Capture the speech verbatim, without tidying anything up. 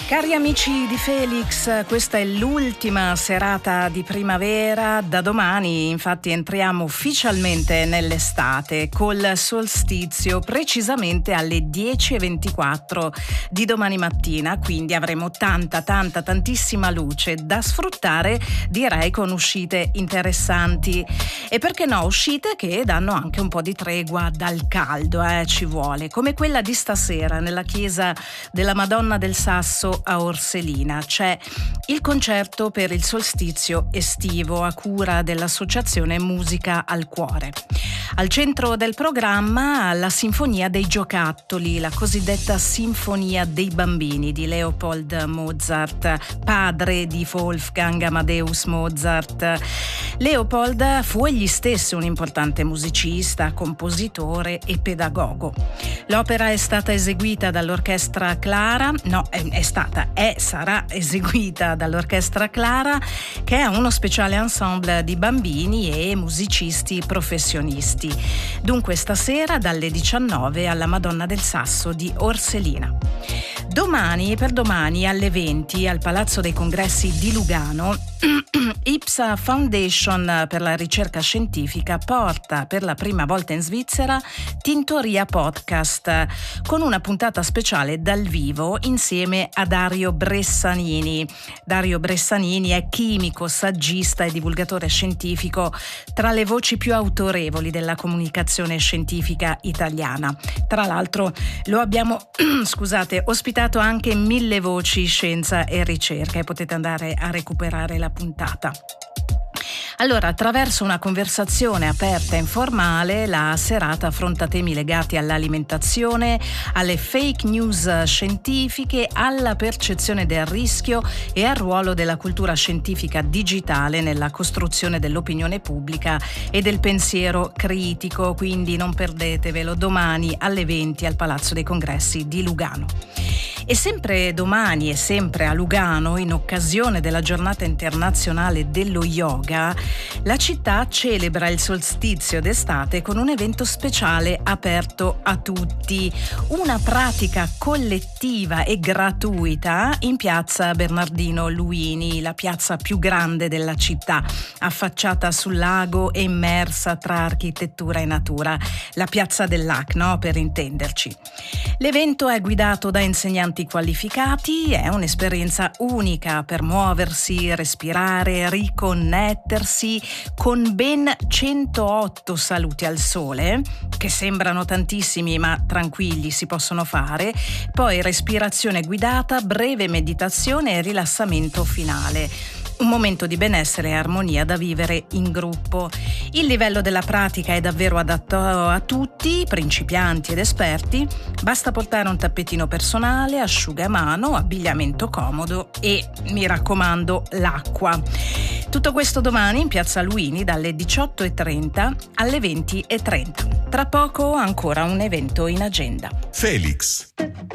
Cari amici di Felix, questa è l'ultima serata di primavera. Da domani infatti entriamo ufficialmente nell'estate col solstizio, precisamente alle dieci e ventiquattro di domani mattina, quindi avremo tanta tanta tantissima luce da sfruttare, direi con uscite interessanti e perché no uscite che danno anche un po' di tregua dal caldo, eh, ci vuole, come quella di stasera nella chiesa della Madonna del Sasso a Orselina. C'è il concerto per il solstizio estivo a cura dell'associazione Musica al Cuore. Al centro del programma la Sinfonia dei Giocattoli, la cosiddetta Sinfonia dei Bambini di Leopold Mozart, padre di Wolfgang Amadeus Mozart. Leopold fu egli stesso un importante musicista, compositore e pedagogo. L'opera è stata eseguita dall'Orchestra Clara, no, è, è stata e sarà eseguita dall'Orchestra Clara, che è uno speciale ensemble di bambini e musicisti professionisti. Dunque stasera dalle diciannove alla Madonna del Sasso di Orselina. Domani, per domani alle venti al Palazzo dei Congressi di Lugano, I P S A Foundation per la ricerca scientifica porta per la prima volta in Svizzera Tintoria Podcast con una puntata speciale dal vivo insieme a Dario Bressanini. Dario Bressanini è chimico, saggista e divulgatore scientifico, tra le voci più autorevoli della comunicazione scientifica italiana. Tra l'altro lo abbiamo scusate, ospitato anche in Mille Voci Scienza e Ricerca e potete andare a recuperare la puntata. Allora, attraverso una conversazione aperta e informale, la serata affronta temi legati all'alimentazione, alle fake news scientifiche, alla percezione del rischio e al ruolo della cultura scientifica digitale nella costruzione dell'opinione pubblica e del pensiero critico. Quindi non perdetevelo, domani alle venti al Palazzo dei Congressi di Lugano. E sempre domani e sempre a Lugano, in occasione della giornata internazionale dello yoga, la città celebra il solstizio d'estate con un evento speciale aperto a tutti, una pratica collettiva e gratuita in piazza Bernardino Luini, la piazza più grande della città, affacciata sul lago e immersa tra architettura e natura, la piazza dell'A C, no? Per intenderci. L'evento è guidato da insegnanti qualificati, è un'esperienza unica per muoversi, respirare, riconnettersi con ben centootto saluti al sole, che sembrano tantissimi ma tranquilli si possono fare, poi respirazione guidata, breve meditazione e rilassamento finale. Un momento di benessere e armonia da vivere in gruppo. Il livello della pratica è davvero adatto a tutti, principianti ed esperti. Basta portare un tappetino personale, asciugamano, abbigliamento comodo e, mi raccomando, l'acqua. Tutto questo domani in piazza Luini dalle diciotto e trenta alle venti e trenta. Tra poco ancora un evento in agenda. Felix.